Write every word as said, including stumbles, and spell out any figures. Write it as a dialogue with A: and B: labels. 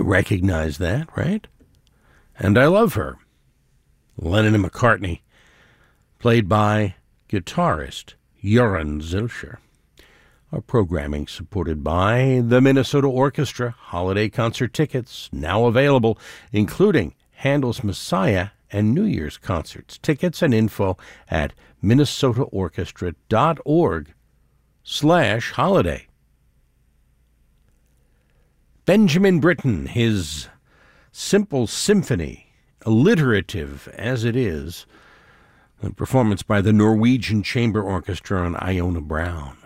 A: You recognize that, right? And I Love Her, Lennon and McCartney, played by guitarist Joran Zilcher. Our programming supported by the Minnesota Orchestra. Holiday concert tickets now available, including Handel's Messiah and New Year's concerts. Tickets and info at minnesotaorchestra.org slash holiday. Benjamin Britten, his simple symphony, alliterative as it is, a performance by the Norwegian Chamber Orchestra on Iona Brown.